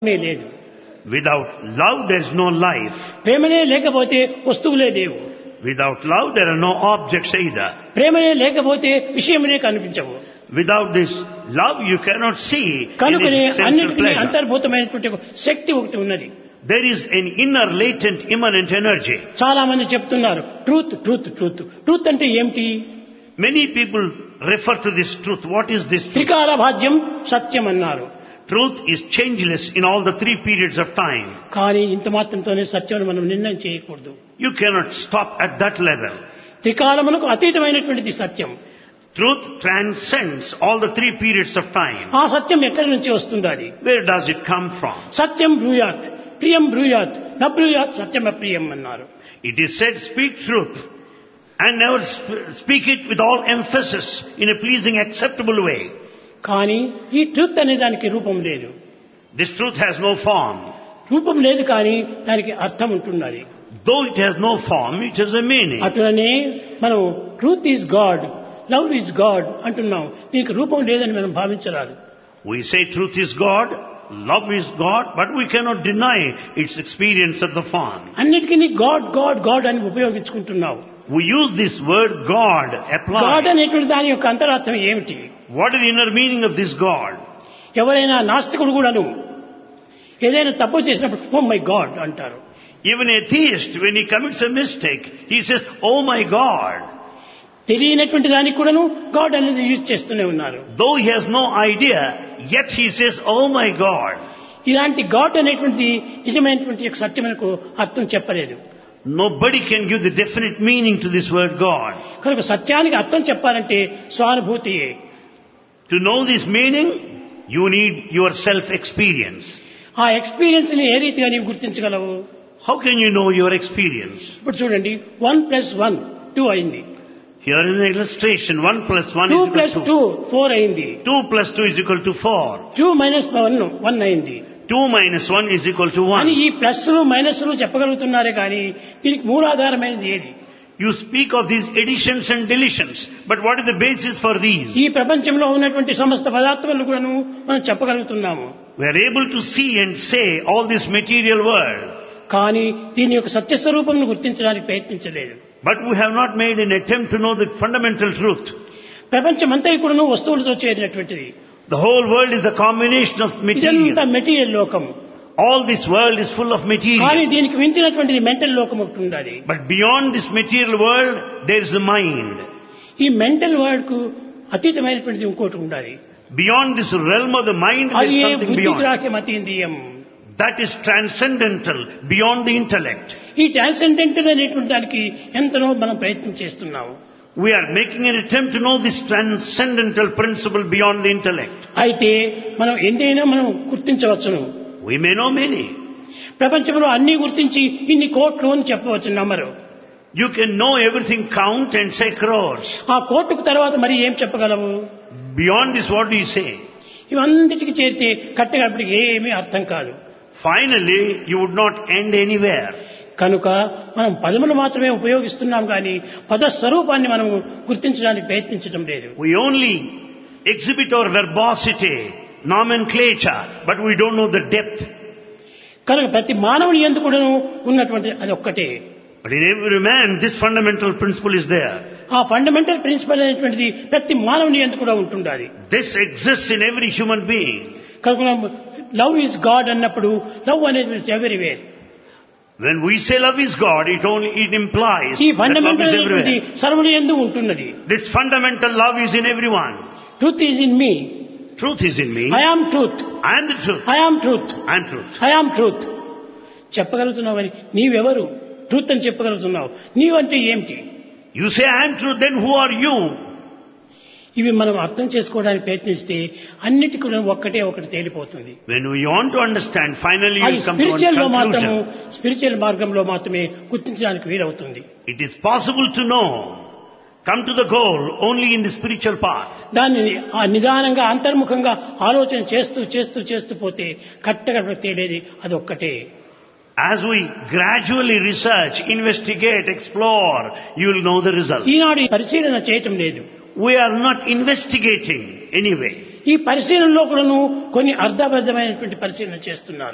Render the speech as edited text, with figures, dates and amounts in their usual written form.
లేదు. Without love, there is no life. ప్రేమనే లేకపోతే వస్తువులే లేవు. Without love, there are no objects either. ప్రేమనే లేకపోతే విషయములే కనిపించవు. Without this love, you cannot see కనుకనే any sense of అన్నిటికీ pleasure. అంతర్భూతమైనటువంటి ఒక శక్తి ఒకటి ఉన్నది. There is an inner latent immanent energy. చాలా మంది చెప్తున్నారు ట్రూత్ ట్రూత్ ట్రూత్. ట్రూత్ అంటే ఏమిటి? Many people refer to this truth. What is this truth? త్రికాల భాజ్యం సత్యం అన్నారు. Truth is changeless in all the three periods of time. కానీ ఇంత మాత్రంతోనే సత్యం మనం నిర్ణయం చేయకూడదు. You cannot stop at that level. త్రికాలములకు అతీతమైనటువంటిది Satyam. Truth transcends all the three periods of time. ఆ సత్యం ఎక్కడి నుంచి వస్తుండాలి? Where does it come from? సత్యం బ్రూయాత్ ప్రియం బ్రూయాత్ న బ్రూయాత్ సత్యం అప్రియం అన్నారు. It is said, speak truth and never speak it with all emphasis in a pleasing, acceptable way. కానీ ఈ truth అనే దానికి రూపం లేదు. This truth has no form. రూపం లేదు కానీ దానికి అర్థం ఉంటున్నది. Though it has no form, it has a meaning. అట్లనే మనం truth is God, love is God అంటున్నాం. దీనికి రూపం లేదని మనం భావించరాదు. We say truth is God, love is God, but we cannot deny its experience of the form. అన్నిటికీ God God God అని ఉపయోగించుకుంటున్నావు. We use this word God God applied. అనేటువంటి దాని యొక్క అంతరార్థం ఏమిటి? What is the inner meaning of this God? ఎవరైనా నాస్తికుడు కూడాను ఏదైనా తప్పు చేసినప్పుడు ఓ మై గాడ్ అంటారు. Even a theist, when he commits a mistake, he says, oh my God. తెలియనటువంటి దానికి కూడాను గాడ్ అనేది యూజ్ చేస్తూనే ఉన్నారు. Though he has no idea, yet he says, oh my God. ఇలాంటి గాడ్ అనేటువంటి నిజమైనటువంటి సత్యమునకు అర్థం చెప్పలేదు. Nobody can give the definite meaning to this word God. కనుక సత్యానికి అర్థం చెప్పాలంటే స్వానుభూతియే. To know this meaning, you need your self-experience. ఆ ఎక్స్పీరియన్స్ ని ఏ రీతిగా నీవు గుర్తించగలవు? How can you know your experience? ఇప్పుడు చూడండి 1 + 1 2 అయింది. Here is an illustration. 1 + 1 2 is equal + to 2 4 అయింది. 2 + 2 is equal to 4. 2 - 1 1 అయింది. 2 - 1 is equal to అని 1. ఈ ప్లస్లు మైనస్లు చెప్పగలుగుతున్నారే కానీ దీనికి మూలాధారమైనది ఏది? You speak of these additions and deletions, but what is the basis for these? ఈ ప్రపంచంలో ఉన్నటువంటి సమస్త పదార్థములను కూడాను మనం చెప్పగలుగుతున్నాము. We are able to see and say all this material world, కానీ దీని యొక్క సత్యస్వరూపమును గుర్తించడానికి ప్రయత్నించలేదు. but we have not made an attempt to know the fundamental truth. ప్రపంచమంతా కూడాను వస్తువులతో చేరినటువంటిది. The whole world is a combination of ఇదంతా material. మెటీరియల్ లోకం. All this world is full of కానీ material. దీనికి మించినటువంటిది మెంటల్ లోకం ఒకటి ఉండాలి. But beyond this material world, there is a mind. ఈ మెంటల్ వరల్డ్ కు అతీతమైనటువంటిది ఇంకోటి ఉండాలి. Beyond this realm of the mind, there అది is ఏ something బుద్ధి beyond. గ్రాహ్యం అతీంద్రియం. That is transcendental, beyond the intellect. ఈ ట్రాన్సెండెంటల్ అనేటువంటి దానికి ఎంతనో మనం ప్రయత్నం చేస్తున్నాము. We are making an attempt to know this transcendental principle beyond the intellect. అయితే మనం ఎంతైనా మనం గుర్తించవచ్చును. We may know many. ప్రపంచంలో అన్ని గుర్తించి ఇన్ని కోట్లు అని చెప్పవచ్చు నమ్మరు. You can know everything, count and say crores. ఆ కోర్టుకు తర్వాత మరి ఏం చెప్పగలవు? Beyond this, what do you say? ఇవన్నిటికి చేరితే కట్టగడిపటికి ఏమీ అర్థం కాదు. Finally, you would not end anywhere. కనుక మనం పదములు మాత్రమే ఉపయోగిస్తున్నాం కానీ పద స్వరూపాన్ని మనం గుర్తించడానికి ప్రయత్నించడం లేదు. We only exhibit our verbosity, nomenclature, but we don't know the depth. కనుక ప్రతి మానవుని యందు కూడాను ఉన్నటువంటి అది ఒక్కటే. But in every man, this fundamental principle is there. ఆ ఫండమెంటల్ ప్రిన్సిపల్ అనేటువంటిది ప్రతి మానవుని యందు కూడా ఉంటుండాలి. This exists in every human being. కనుక లవ్ ఈజ్ గాడ్ అన్నప్పుడు లవ్ అనేది everywhere. When we say love is God, it implies ఈ that love ఫండమెంటల్ is అనేటువంటి everywhere. సర్వుని యందు ఉంటున్నది. This fundamental love is in everyone. Truth is in me. Truth is in me. I am truth. I am the truth. I am truth. I am truth. I am truth చెప్పగలుగుతున్నావు అని నీవెవరు? Truth అని చెప్పగలుగుతున్నావు. నీవంటే ఏమిటి? You say I am truth, then who are you? ఇవి మనం అర్థం చేసుకోవడానికి ప్రయత్నిస్తే అన్నిటికీ కూడా ఒక్కటే ఒకటి తేలిపోతుంది. When we want to understand, finally you అది will come to one spiritual లో మాత్రము conclusion. స్పిరిచువల్ మార్గంలో మాత్రమే గుర్తించడానికి వీలవుతుంది. It is possible to know, come to the goal only in the spiritual path. దాన్ని ఆ నిదానంగా అంతర్ముఖంగా ఆలోచన చేస్తూ చేస్తూ చేస్తూ పోతే కట్టగా తేలేది అది ఒక్కటే. As we gradually research, investigate, explore, you will know the result. ఈనాడు ఈ పరిశీలన చేయటం లేదు. We are not investigating anyway. ఈ పరిశీలనలో కూడాను కొన్ని అర్థబద్ధమైనటువంటి పరిశీలన చేస్తున్నారు.